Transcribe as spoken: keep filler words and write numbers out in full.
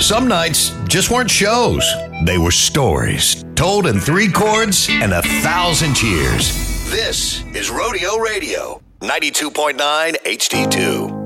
Some nights just weren't shows. They were stories told in three chords and a thousand cheers. This is Rodeo Radio, ninety-two point nine H D two.